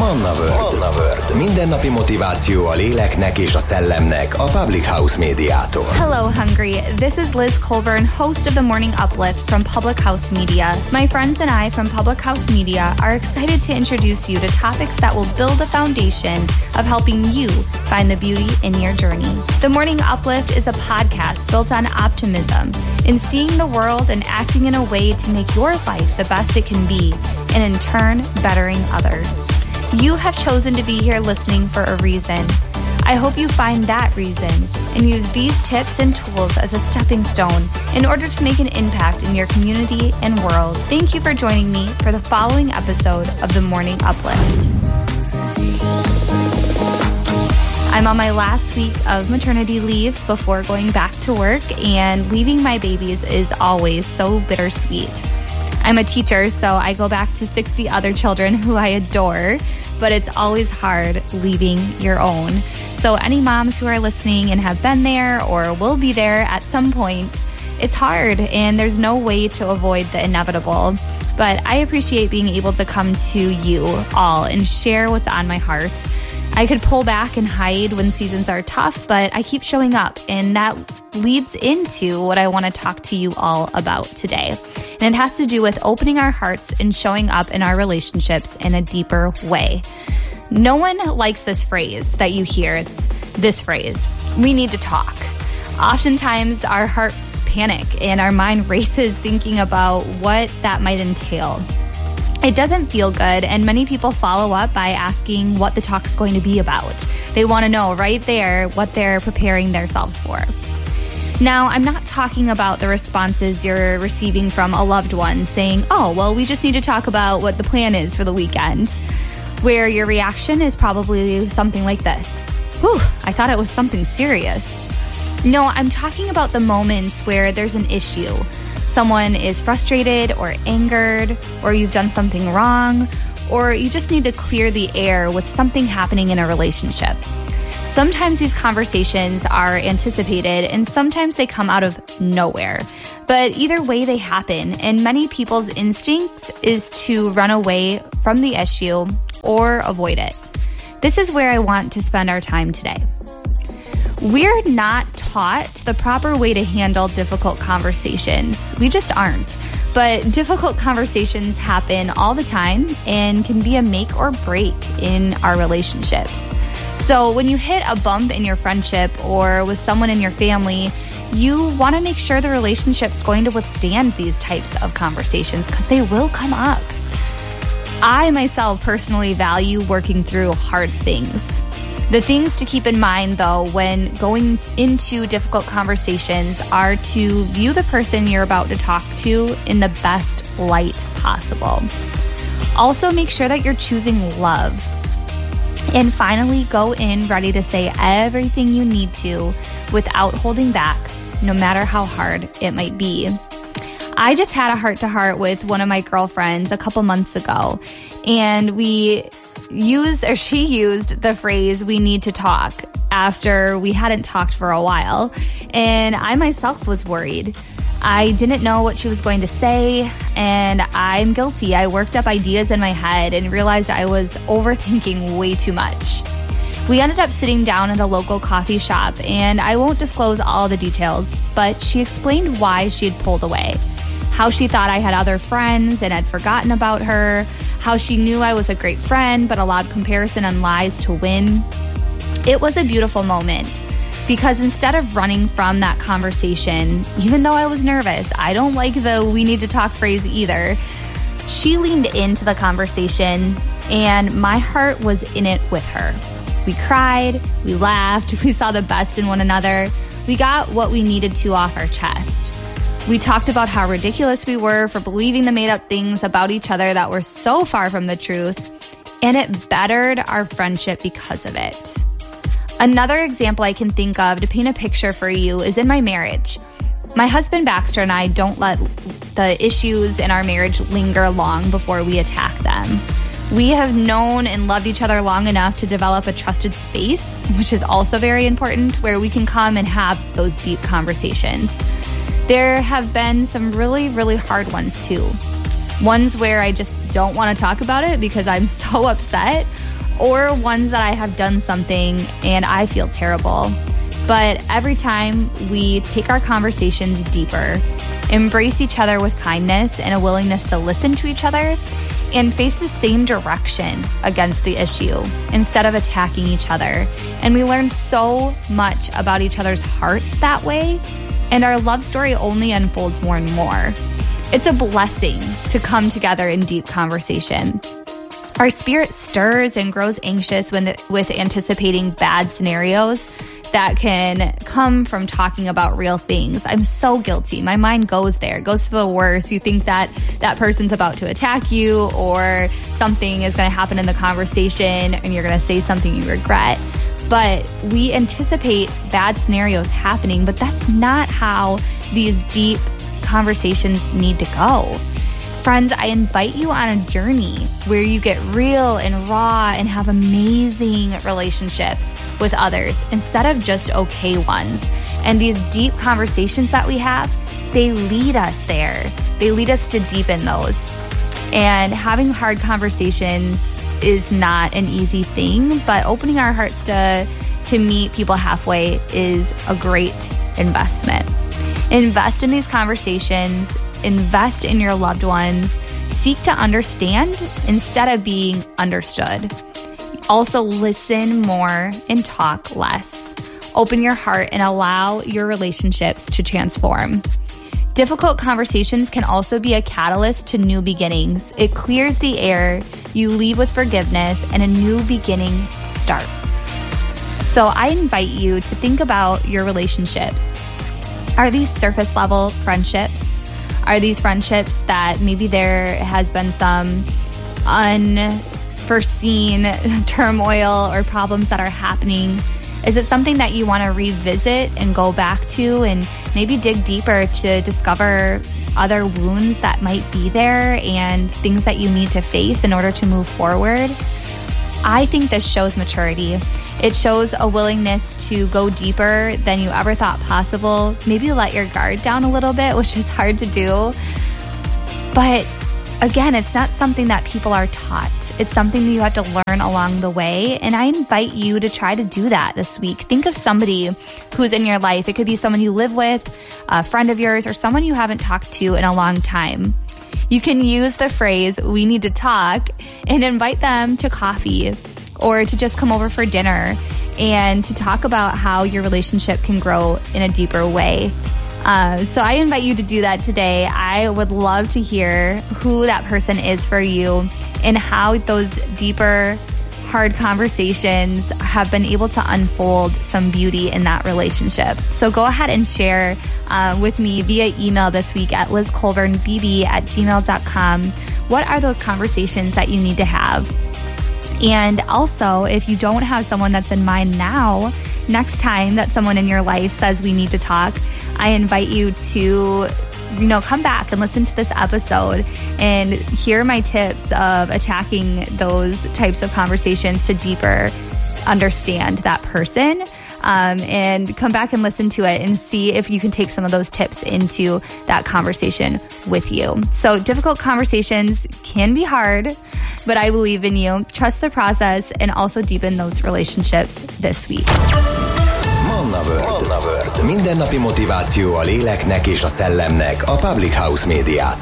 Manna World. Mindennapi motiváció a léleknek és a szellemnek a Public House médiától. Hello, Hungry. This is Liz Colburn, host of the Morning Uplift from Public House Media. My friends and I from Public House Media are excited to introduce you to topics that will build a foundation of helping you find the beauty in your journey. The Morning Uplift is a podcast built on optimism, in seeing the world and acting in a way to make your life the best it can be, and in turn, bettering others. You have chosen to be here listening for a reason. I hope you find that reason and use these tips and tools as a stepping stone in order to make an impact in your community and world. Thank you for joining me for the following episode of the Morning Uplift. I'm on my last week of maternity leave before going back to work, and leaving my babies is always so bittersweet. I'm a teacher, so I go back to 60 other children who I adore, but it's always hard leaving your own. So any moms who are listening and have been there or will be there at some point, it's hard and there's no way to avoid the inevitable. But I appreciate being able to come to you all and share what's on my heart. I could pull back and hide when seasons are tough, but I keep showing up, and that leads into what I want to talk to you all about today. And it has to do with opening our hearts and showing up in our relationships in a deeper way. No one likes this phrase that you hear. It's this phrase: we need to talk. Oftentimes our hearts panic and our mind races thinking about what that might entail. It doesn't feel good, and many people follow up by asking what the talk's going to be about. They want to know right there what they're preparing themselves for. Now, I'm not talking about the responses you're receiving from a loved one saying, oh, well, we just need to talk about what the plan is for the weekend, where your reaction is probably something like this: whew, I thought it was something serious. No, I'm talking about the moments where there's an issue. Someone is frustrated or angered, or you've done something wrong, or you just need to clear the air with something happening in a relationship. Sometimes these conversations are anticipated, and sometimes they come out of nowhere. But either way, they happen, and many people's instinct is to run away from the issue or avoid it. This is where I want to spend our time today. We're not taught the proper way to handle difficult conversations. We just aren't. But difficult conversations happen all the time and can be a make or break in our relationships. So when you hit a bump in your friendship or with someone in your family, you want to make sure the relationship's going to withstand these types of conversations, because they will come up. I myself personally value working through hard things. The things to keep in mind, though, when going into difficult conversations are to view the person you're about to talk to in the best light possible. Also, make sure that you're choosing love. And finally, go in ready to say everything you need to without holding back, no matter how hard it might be. I just had a heart-to-heart with one of my girlfriends a couple months ago, and she used the phrase, we need to talk, after we hadn't talked for a while. And I myself was worried. I didn't know what she was going to say, and I'm guilty. I worked up ideas in my head and realized I was overthinking way too much. We ended up sitting down at a local coffee shop, and I won't disclose all the details, but she explained why she had pulled away, how she thought I had other friends and had forgotten about her, how she knew I was a great friend but allowed comparison and lies to win. It was a beautiful moment, because instead of running from that conversation, even though I was nervous, I don't like the we need to talk phrase either, she leaned into the conversation, and my heart was in it with her. We cried, we laughed, we saw the best in one another. We got what we needed to off our chest. We talked about how ridiculous we were for believing the made-up things about each other that were so far from the truth, and it bettered our friendship because of it. Another example I can think of to paint a picture for you is in my marriage. My husband Baxter and I don't let the issues in our marriage linger long before we attack them. We have known and loved each other long enough to develop a trusted space, which is also very important, where we can come and have those deep conversations. There have been some really, really hard ones too. Ones where I just don't want to talk about it because I'm so upset, or ones that I have done something and I feel terrible. But every time we take our conversations deeper, embrace each other with kindness and a willingness to listen to each other, and face the same direction against the issue instead of attacking each other. And we learn so much about each other's hearts that way, and our love story only unfolds more and more. It's a blessing to come together in deep conversation. Our spirit stirs and grows anxious with anticipating bad scenarios that can come from talking about real things. I'm so guilty. My mind goes there, goes to the worst. You think that that person's about to attack you, or something is going to happen in the conversation and you're going to say something you regret. But we anticipate bad scenarios happening, but that's not how these deep conversations need to go. Friends, I invite you on a journey where you get real and raw and have amazing relationships with others instead of just okay ones. And these deep conversations that we have, they lead us there. They lead us to deepen those. And having hard conversations is not an easy thing, but opening our hearts to meet people halfway is a great investment. Invest in these conversations. Invest in your loved ones. Seek to understand instead of being understood. Also, listen more and talk less. Open your heart and allow your relationships to transform. Difficult conversations can also be a catalyst to new beginnings. It clears the air, you leave with forgiveness, and a new beginning starts. So I invite you to think about your relationships. Are these surface level friendships? Are these friendships that maybe there has been some unforeseen turmoil or problems that are happening? Is it something that you want to revisit and go back to and maybe dig deeper to discover other wounds that might be there and things that you need to face in order to move forward? I think this shows maturity. It shows a willingness to go deeper than you ever thought possible. Maybe let your guard down a little bit, which is hard to do. But again, it's not something that people are taught. It's something that you have to learn along the way. And I invite you to try to do that this week. Think of somebody who's in your life. It could be someone you live with, a friend of yours, or someone you haven't talked to in a long time. You can use the phrase, "we need to talk," and invite them to coffee or to just come over for dinner and to talk about how your relationship can grow in a deeper way. So I invite you to do that today. I would love to hear who that person is for you and how those deeper, hard conversations have been able to unfold some beauty in that relationship. So go ahead and share with me via email this week at lizcolburnbb@gmail.com. What are those conversations that you need to have? And also, if you don't have someone that's in mind now, next time that someone in your life says we need to talk, I invite you to, come back and listen to this episode and hear my tips of attacking those types of conversations to deeper understand that person. And come back and listen to it and see if you can take some of those tips into that conversation with you. So difficult conversations can be hard, but I believe in you. Trust the process and also deepen those relationships this week. Manna World. Mindennapi motiváció a léleknek és a szellemnek a Public House Médiától.